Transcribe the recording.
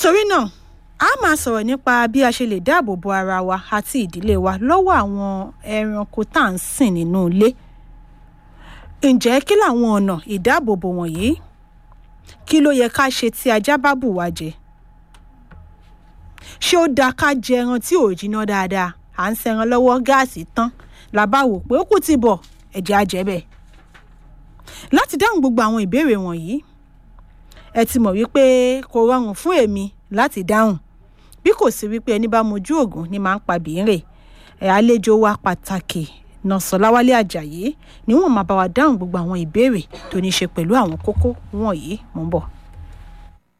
nítorí náà a máa sọ̀rọ̀ nípa bí a ṣe lè dáàbò bo ara wa àti ìdílé wa lọ́wọ́ àwọn ẹranko tá à ń sìn nínú ilé. Ǹjẹ́ kí làwọn ọ̀nà ìdáàbòbò wọ̀nyí? Kí ló yẹ ká ṣe tí ajá bá bù wá jẹ? Ṣé ó dáa ká jẹ ẹran tí ò jiná dáadáa? À ń ṣẹran lọ́wọ́, gáàsì tán, la bá wò pé ó kù ti bọ̀, ẹ̀jẹ̀ á jẹ bẹ́ẹ̀. Láti dáhùn gbogbo àwọn ìbéèrè wọ̀nyí, ẹ ti mọ̀ wípé kò rọrùn fún èmi láti dáhùn, bí kò sí wípé ẹni bá mojú ògùn ni máa ń pa bìínrè. Àlejò wa pàtàkì Nurse Ọláwálé Àjàyí ni wọ́n máa bá wa dáhùn gbogbo àwọn ìbéèrè tó ní ṣe pẹ̀lú àwọn kókó wọ̀nyí. Mo ń bọ̀.